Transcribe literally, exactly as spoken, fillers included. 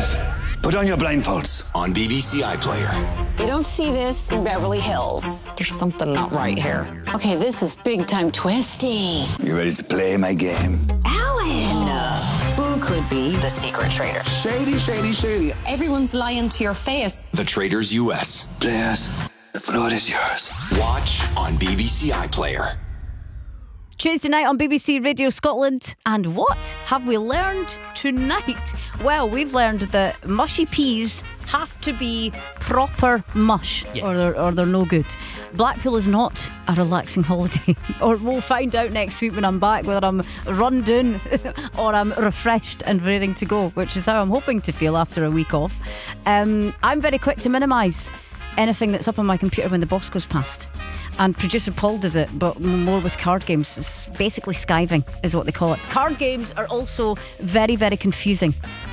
Players, put on your blindfolds. On B B C iPlayer. You don't see this in Beverly Hills. There's something not right here. Okay, this is big time twisty. You ready to play my game? Alan! Who could be the secret traitor? Shady, shady, shady. Everyone's lying to your face. The Traitors U S. Players, the floor is yours. Watch on B B C iPlayer. Tuesday night on B B C Radio Scotland. And what have we learned tonight? Well, we've learned that mushy peas have to be proper mush, yes. or, they're, or they're no good. Blackpool is not a relaxing holiday. Or we'll find out next week when I'm back whether I'm run down or I'm refreshed and raring to go, which is how I'm hoping to feel after a week off. Um, I'm very quick to minimise anything that's up on my computer when the boss goes past. And producer Paul does it, but more with card games. It's basically skiving is what they call it. Card games are also very, very confusing.